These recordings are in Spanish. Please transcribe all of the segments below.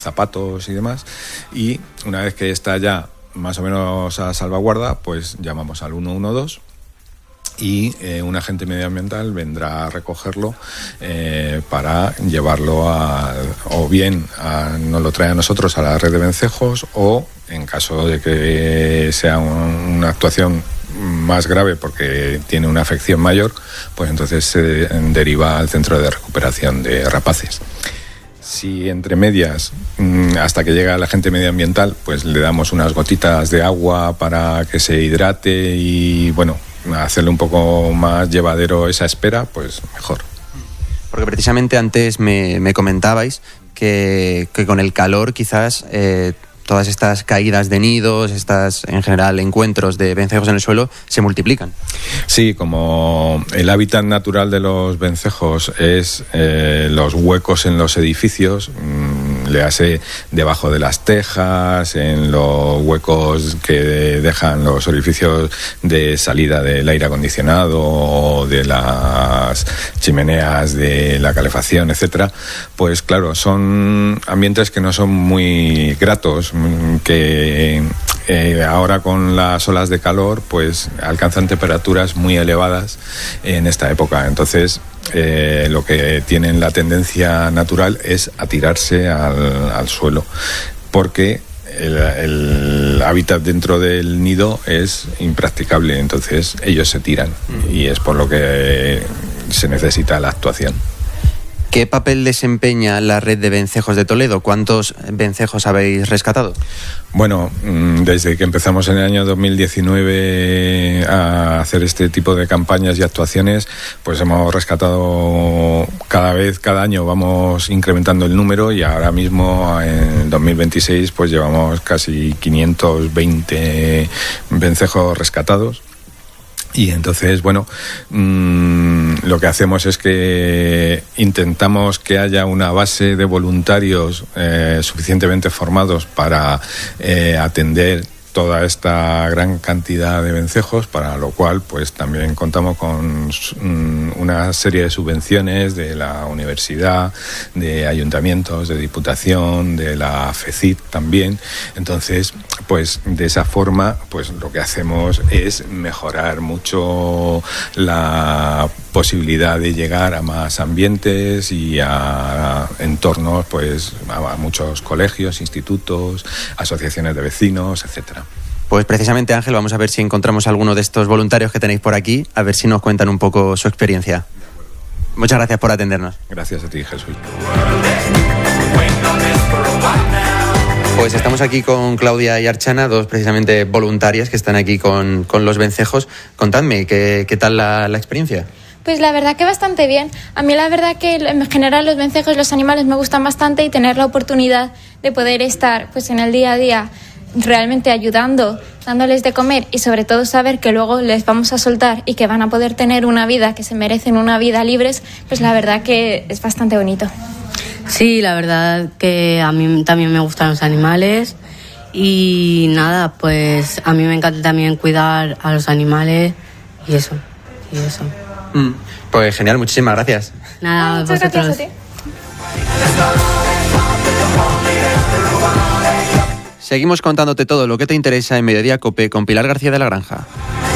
zapatos y demás, y una vez que está ya más o menos a salvaguarda, pues llamamos al 112 y un agente medioambiental vendrá a recogerlo para llevarlo o bien nos lo trae a nosotros a la red de vencejos, o en caso de que sea una actuación más grave porque tiene una afección mayor, pues entonces se deriva al centro de recuperación de rapaces. Si entre medias, hasta que llega el agente medioambiental, pues le damos unas gotitas de agua para que se hidrate y bueno, hacerle un poco más llevadero esa espera, pues mejor. Porque precisamente antes me comentabais que con el calor quizás todas estas caídas de nidos, estas en general encuentros de vencejos en el suelo se multiplican. Sí, como el hábitat natural de los vencejos es los huecos en los edificios, le hace debajo de las tejas, en los huecos que dejan los orificios de salida del aire acondicionado o de las chimeneas de la calefacción, etcétera, pues claro, son ambientes que no son muy gratos, que ahora con las olas de calor pues alcanzan temperaturas muy elevadas en esta época. Entonces lo que tienen la tendencia natural es a tirarse al suelo, porque el hábitat dentro del nido es impracticable, entonces ellos se tiran y es por lo que se necesita la actuación. ¿Qué papel desempeña la red de vencejos de Toledo? ¿Cuántos vencejos habéis rescatado? Bueno, desde que empezamos en el año 2019 a hacer este tipo de campañas y actuaciones, pues hemos rescatado cada año vamos incrementando el número, y ahora mismo en 2026 pues llevamos casi 520 vencejos rescatados. Y entonces, bueno, lo que hacemos es que intentamos que haya una base de voluntarios suficientemente formados para atender toda esta gran cantidad de vencejos, para lo cual pues también contamos con una serie de subvenciones de la universidad, de ayuntamientos, de Diputación, de la FECIT también. Entonces, pues de esa forma, pues lo que hacemos es mejorar mucho la posibilidad de llegar a más ambientes y a entornos, pues a muchos colegios, institutos, asociaciones de vecinos, etcétera. Pues precisamente, Ángel, vamos a ver si encontramos alguno de estos voluntarios que tenéis por aquí, a ver si nos cuentan un poco su experiencia. Muchas gracias por atendernos. Gracias a ti, Jesús. Pues estamos aquí con Claudia y Archana, dos precisamente voluntarias que están aquí con los vencejos. Contadme, ¿qué tal la experiencia? Pues la verdad que bastante bien. A mí la verdad que en general los vencejos, los animales me gustan bastante, y tener la oportunidad de poder estar pues en el día a día realmente ayudando, dándoles de comer, y sobre todo saber que luego les vamos a soltar y que van a poder tener una vida, que se merecen una vida libres, pues la verdad que es bastante bonito. Sí, la verdad que a mí también me gustan los animales, y nada, pues a mí me encanta también cuidar a los animales y eso. Pues genial, muchísimas gracias. Nada, Muchas vosotros. gracias a ti. Seguimos contándote todo lo que te interesa en Mediodía COPE con Pilar García de la Granja.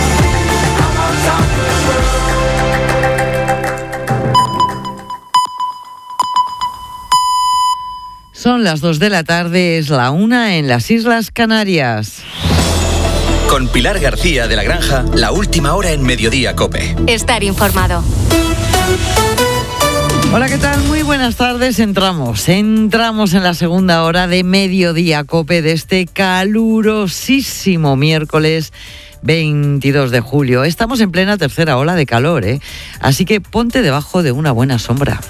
Son las 2 de la tarde, es la 1 en las Islas Canarias. Con Pilar García de la Granja, la última hora en Mediodía COPE. Estar informado. Hola, ¿qué tal? Muy buenas tardes. Entramos en la segunda hora de Mediodía COPE de este calurosísimo miércoles 22 de julio. Estamos en plena tercera ola de calor, así que ponte debajo de una buena sombra.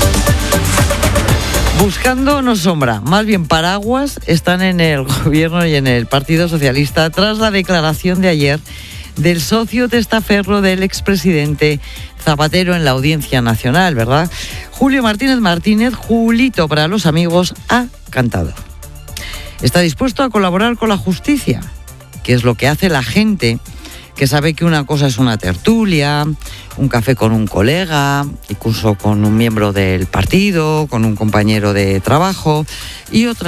Buscando no sombra, más bien paraguas, están en el gobierno y en el Partido Socialista tras la declaración de ayer del socio testaferro del expresidente Zapatero en la Audiencia Nacional, ¿verdad? Julio Martínez, Julito para los amigos, ha cantado. Está dispuesto a colaborar con la justicia, que es lo que hace la gente que sabe que una cosa es una tertulia, un café con un colega, incluso con un miembro del partido, con un compañero de trabajo, y otra